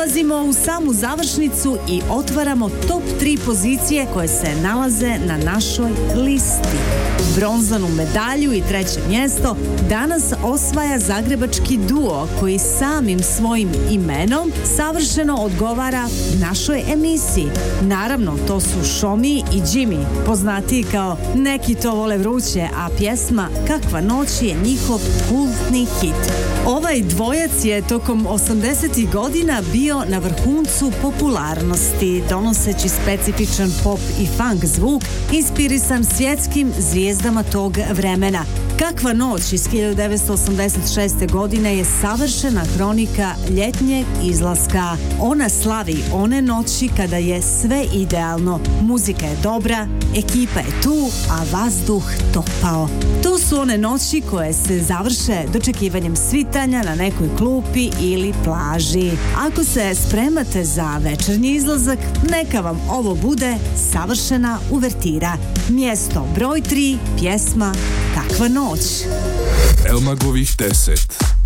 Ulazimo u samu završnicu i otvaramo top 3 pozicije koje se nalaze na našoj listi. Bronzanu medalju i 3. mjesto danas osvaja zagrebački duo koji samim svojim imenom savršeno odgovara našoj emisiji. Naravno, to su Šomi i Jimmy, poznatiji kao Neki to vole vruće, a pjesma Kakva noć je njihov kultni hit. Ovaj dvojac je tokom 80. godina bio na vrhuncu popularnosti, donoseći specifičan pop i funk zvuk inspirisan svjetskim zvijezdama tog vremena. Kakva noć iz 1986. godine je savršena kronika ljetnjeg izlaska. Ona slavi one noći kada je sve idealno. Muzika je dobra, ekipa je tu, a vazduh topao. To su one noći koje se završe dočekivanjem svitanja na nekoj klupi ili plaži. Ako se spremate za večernji izlazak, neka vam ovo bude savršena uvertira. Mjesto broj 3, pjesma Kakva noć. Elmagovih 10.